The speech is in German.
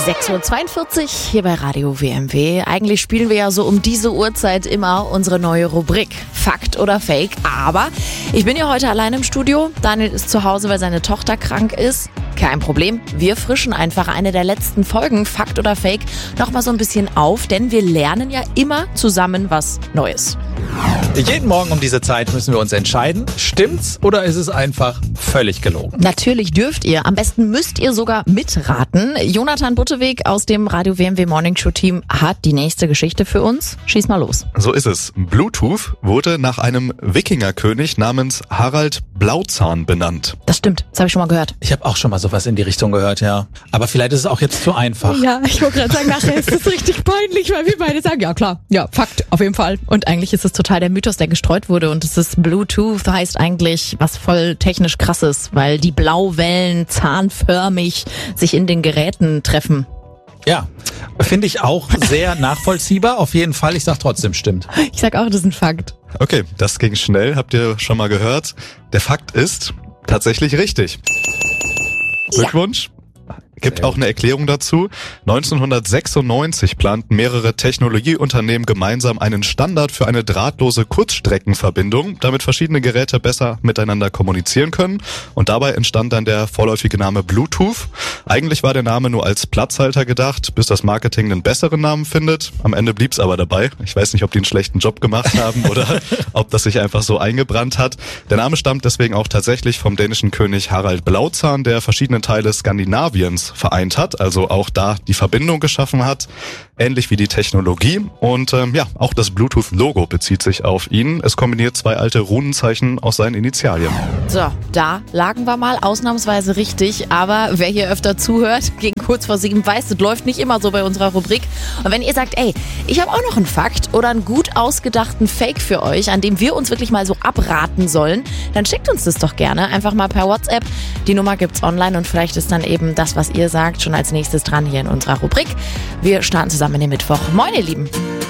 6:42 Uhr hier bei Radio WMW. Eigentlich spielen wir ja so um diese Uhrzeit immer unsere neue Rubrik Fakt oder Fake. Aber ich bin ja heute allein im Studio. Daniel ist zu Hause, weil seine Tochter krank ist. Kein Problem, wir frischen einfach eine der letzten Folgen Fakt oder Fake nochmal so ein bisschen auf, denn wir lernen ja immer zusammen was Neues. Jeden Morgen um diese Zeit müssen wir uns entscheiden, stimmt's oder ist es einfach völlig gelogen? Natürlich dürft ihr, am besten müsst ihr sogar mitraten. Jonathan Butteweg aus dem Radio WMW Morning Show Team hat die nächste Geschichte für uns. Schieß mal los. So ist es. Bluetooth wurde nach einem Wikingerkönig namens Harald Blauzahn benannt. Das stimmt, das habe ich schon mal gehört. Ich habe auch schon mal sowas in die Richtung gehört, ja. Aber vielleicht ist es auch jetzt zu einfach. Ja, ich wollte gerade sagen, nachher ist es richtig peinlich, weil wir beide sagen, ja klar, ja, Fakt, auf jeden Fall. Und eigentlich ist es total der Mythos, der gestreut wurde. Und es ist Bluetooth, heißt eigentlich was voll technisch krasses, weil die Blauwellen zahnförmig sich in den Geräten treffen. Ja, finde ich auch sehr nachvollziehbar. Auf jeden Fall, ich sag trotzdem, stimmt. Ich sag auch, das ist ein Fakt. Okay, das ging schnell, habt ihr schon mal gehört. Der Fakt ist tatsächlich richtig. Glückwunsch. Gibt auch eine Erklärung dazu. 1996 planten mehrere Technologieunternehmen gemeinsam einen Standard für eine drahtlose Kurzstreckenverbindung, damit verschiedene Geräte besser miteinander kommunizieren können. Und dabei entstand dann der vorläufige Name Bluetooth. Eigentlich war der Name nur als Platzhalter gedacht, bis das Marketing einen besseren Namen findet. Am Ende blieb's aber dabei. Ich weiß nicht, ob die einen schlechten Job gemacht haben oder ob das sich einfach so eingebrannt hat. Der Name stammt deswegen auch tatsächlich vom dänischen König Harald Blauzahn, der verschiedene Teile Skandinaviens vereint hat, also auch da die Verbindung geschaffen hat, ähnlich wie die Technologie. Und auch das Bluetooth-Logo bezieht sich auf ihn. Es kombiniert zwei alte Runenzeichen aus seinen Initialien. So, da lagen wir mal ausnahmsweise richtig, aber wer hier öfter zuhört, gegen kurz vor 7 weiß, das läuft nicht immer so bei unserer Rubrik. Und wenn ihr sagt, ey, ich habe auch noch einen Fakt oder einen gut ausgedachten Fake für euch, an dem wir uns wirklich mal so abraten sollen, dann schickt uns das doch gerne einfach mal per WhatsApp. Die Nummer gibt's online und vielleicht ist dann eben das, was ihr sagt, schon als nächstes dran hier in unserer Rubrik. Wir starten zusammen in den Mittwoch. Moin, ihr Lieben.